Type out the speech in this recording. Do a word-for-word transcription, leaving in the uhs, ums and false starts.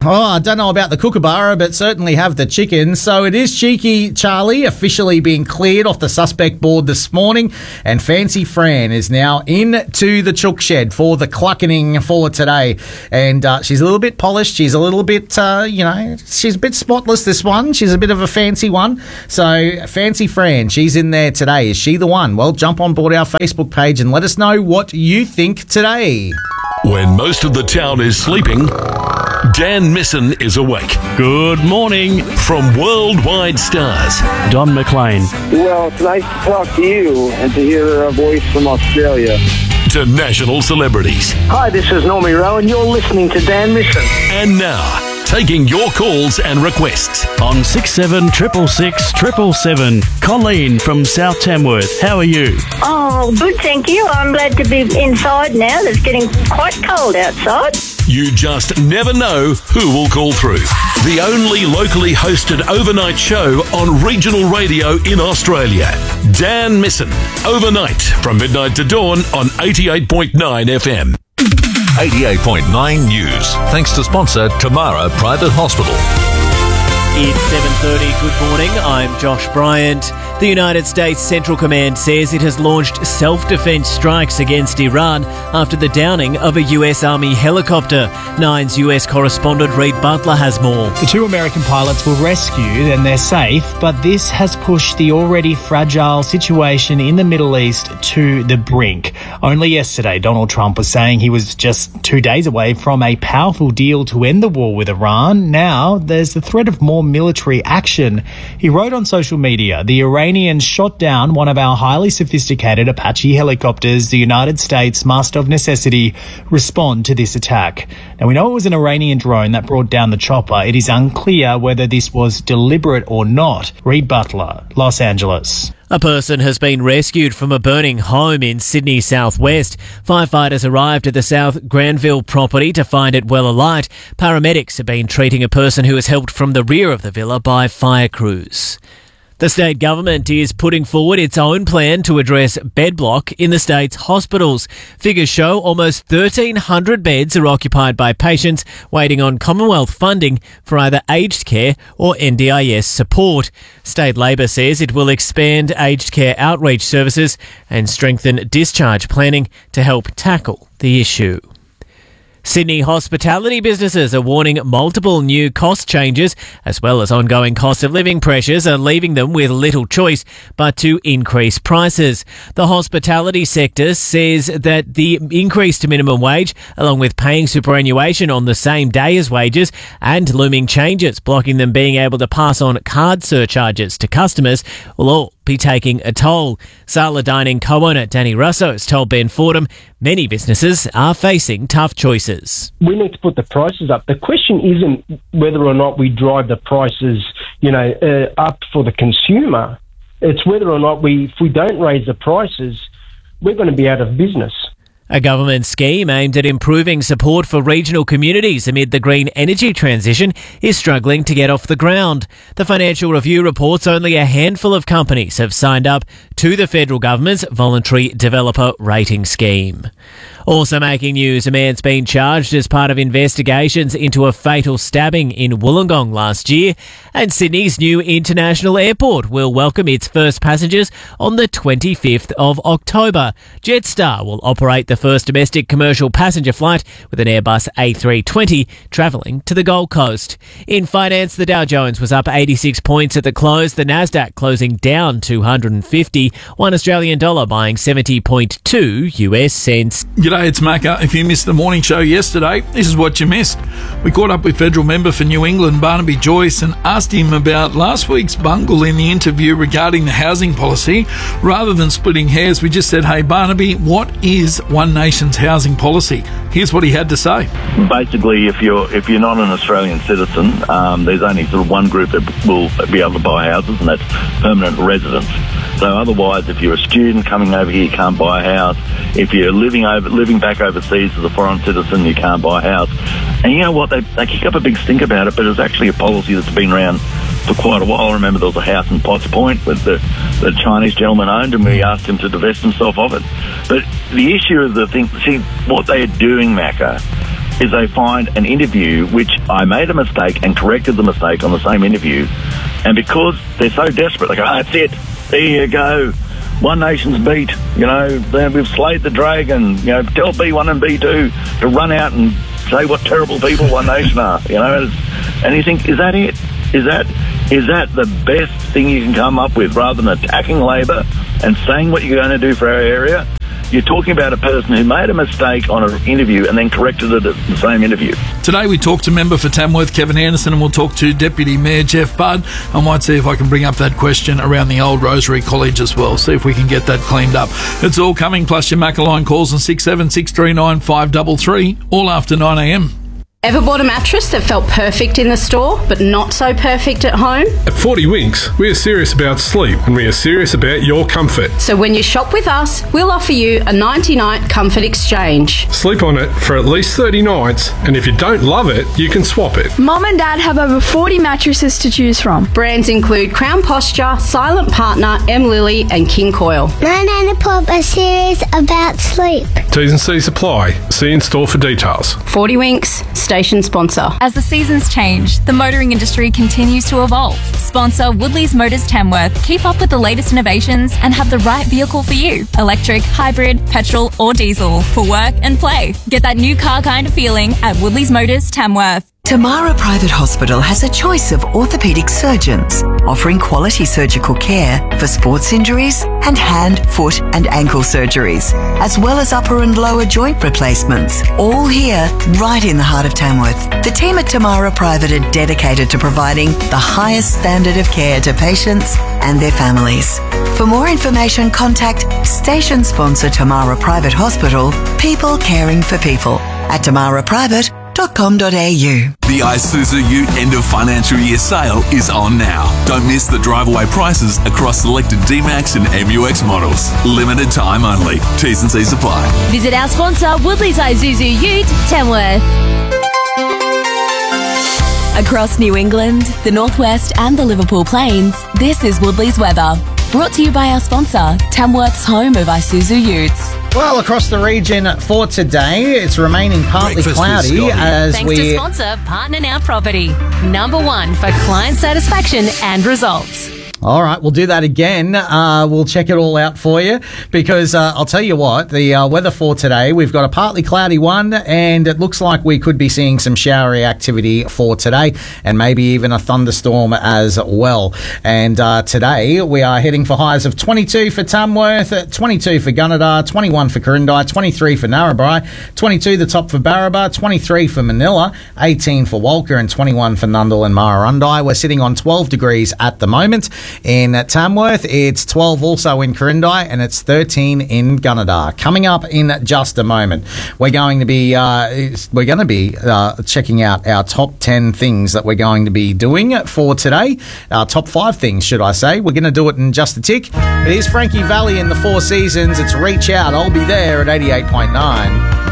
Oh, I don't know about the kookaburra, but certainly have the chicken. So it is Cheeky Charlie officially being cleared off the suspect board this morning, and Fancy Fran is now into the chook shed for the cluckening for today. And uh, she's a little bit polished. She's a little bit, uh, you know, she's a bit spotless, this one. She's a bit of a fancy one. So Fancy Fran, she's in there today. Is she the one? Well, jump on board our Facebook page and let us know what you think today. When most of the town is sleeping, Dan Misson is awake. Good morning. From Worldwide Stars, Don McLean. Well, it's nice to talk to you and to hear a voice from Australia. To national celebrities. Hi, this is Normie Rowe, and you're listening to Dan Misson. And now, taking your calls and requests. On six seven six six six seven seven, Colleen from South Tamworth. How are you? Oh, good, thank you. I'm glad to be inside now. It's getting quite cold outside. You just never know who will call through. The only locally hosted overnight show on regional radio in Australia. Dan Misson, overnight from midnight to dawn on eighty-eight point nine F M. eighty-eight point nine News. Thanks to sponsor Tamara Private Hospital. It's seven thirty. Good morning. I'm Josh Bryant. The United States Central Command says it has launched self-defense strikes against Iran after the downing of a U S Army helicopter. Nine's U S correspondent Reid Butler has more. The two American pilots were rescued and they're safe, but this has pushed the already fragile situation in the Middle East to the brink. Only yesterday, Donald Trump was saying he was just two days away from a powerful deal to end the war with Iran. Now there's the threat of more military action. He wrote on social media, the Iranians shot down one of our highly sophisticated Apache helicopters. The United States must of necessity respond to this attack. Now we know it was an Iranian drone that brought down the chopper. It is unclear whether this was deliberate or not. Reid Butler, Los Angeles. A person has been rescued from a burning home in Sydney southwest. Firefighters arrived at the South Granville property to find it well alight. Paramedics have been treating a person who was helped from the rear of the villa by fire crews. The state government is putting forward its own plan to address bed block in the state's hospitals. Figures show almost thirteen hundred beds are occupied by patients waiting on Commonwealth funding for either aged care or N D I S support. State Labor says it will expand aged care outreach services and strengthen discharge planning to help tackle the issue. Sydney hospitality businesses are warning multiple new cost changes, as well as ongoing cost of living pressures, are leaving them with little choice but to increase prices. The hospitality sector says that the increase to minimum wage, along with paying superannuation on the same day as wages and looming changes blocking them being able to pass on card surcharges to customers, will all be taking a toll. Sala Dining co-owner Danny Russo has told Ben Fordham many businesses are facing tough choices. We need to put the prices up. The question isn't whether or not we drive the prices, you know, uh, up for the consumer. It's whether or not we, if we don't raise the prices, we're going to be out of business. A government scheme aimed at improving support for regional communities amid the green energy transition is struggling to get off the ground. The Financial Review reports only a handful of companies have signed up to the federal government's voluntary developer rating scheme. Also making news, a man's been charged as part of investigations into a fatal stabbing in Wollongong last year, and Sydney's new international airport will welcome its first passengers on the twenty-fifth of October. Jetstar will operate the first domestic commercial passenger flight with an Airbus A three twenty travelling to the Gold Coast. In finance, the Dow Jones was up eighty-six points at the close, the Nasdaq closing down two hundred fifty, one Australian dollar buying seventy point two U S cents. G'day, it's Macca. If you missed the morning show yesterday, this is what you missed. We caught up with federal member for New England, Barnaby Joyce, and asked him about last week's bungle in the interview regarding the housing policy. Rather than splitting hairs, we just said, hey, Barnaby, what is One Nation's housing policy? Here's what he had to say. Basically, if you're if you're not an Australian citizen, um, there's only sort of one group that will be able to buy houses, and that's permanent residents. So otherwise, if you're a student coming over here, you can't buy a house. If you're living over living back overseas as a foreign citizen, you can't buy a house. And you know what? They, they kick up a big stink about it, but it's actually a policy that's been around for quite a while. I remember there was a house in Potts Point that the, the Chinese gentleman owned, and we asked him to divest himself of it. But the issue of the thing, see, what they're doing, Macca, is they find an interview which I made a mistake and corrected the mistake on the same interview. And because they're so desperate, they go, oh, that's it. There you go. One Nation's beat. You know, then we've slayed the dragon. You know, tell B one and B two to run out and say what terrible people One Nation are. You know, and you think, is that it? Is that is that the best thing you can come up with rather than attacking Labor and saying what you're going to do for our area? You're talking about a person who made a mistake on an interview and then corrected it at the same interview. Today we talked to member for Tamworth, Kevin Anderson, and we'll talk to Deputy Mayor Jeff Budd. I might see if I can bring up that question around the old Rosary College as well, see if we can get that cleaned up. It's all coming, plus your Maccaline calls on six seven six three nine five three three, all after nine a m. Ever bought a mattress that felt perfect in the store, but not so perfect at home? At forty Winks, we are serious about sleep and we are serious about your comfort. So when you shop with us, we'll offer you a ninety-night comfort exchange. Sleep on it for at least thirty nights, and if you don't love it, you can swap it. Mum and Dad have over forty mattresses to choose from. Brands include Crown Posture, Silent Partner, M Lily and King Coil. Nan and Pop are serious about sleep. T's and C's apply. See in store for details. forty Winks, station sponsor. As the seasons change, the motoring industry continues to evolve. Sponsor Woodley's Motors Tamworth. Keep up with the latest innovations and have the right vehicle for you. Electric, hybrid, petrol or diesel for work and play. Get that new car kind of feeling at Woodley's Motors Tamworth. Tamara Private Hospital has a choice of orthopaedic surgeons offering quality surgical care for sports injuries and hand, foot and ankle surgeries, as well as upper and lower joint replacements, all here right in the heart of Tamworth. The team at Tamara Private are dedicated to providing the highest standard of care to patients and their families. For more information, contact station sponsor Tamara Private Hospital, people caring for people at tamara private dot com dot a u. The Isuzu Ute end of financial year sale is on now. Don't miss the drive-away prices across selected D-Max and M U X models. Limited time only. T's and C's apply. Visit our sponsor, Woodley's Isuzu Ute, Tamworth. Across New England, the Northwest and the Liverpool Plains, this is Woodley's weather. Brought to you by our sponsor, Tamworth's home of Isuzu Utes. Well, across the region for today, it's remaining partly Breakfast cloudy as Thanks we... to sponsor Partner Now Property. Number one for client satisfaction and results. All right, we'll do that again. Uh, we'll check it all out for you because uh, I'll tell you what, the uh, weather for today, we've got a partly cloudy one and it looks like we could be seeing some showery activity for today and maybe even a thunderstorm as well. And uh, today we are heading for highs of twenty-two for Tamworth, twenty-two for Gunnedah, twenty-one for Corindai, twenty-three for Narrabri, twenty-two the top for Barraba, twenty-three for Manila, eighteen for Walker and twenty-one for Nundle and Mararundai. We're sitting on twelve degrees at the moment. In Tamworth, it's twelve also in Corindai and it's thirteen in Gunnedah. Coming up in just a moment, we're going to be uh, we're going to be uh, checking out our top ten things that we're going to be doing for today. Our top five things, should I say? We're going to do it in just a tick. It is Frankie Valli in the Four Seasons. It's Reach Out. I'll be there at eighty-eight point nine.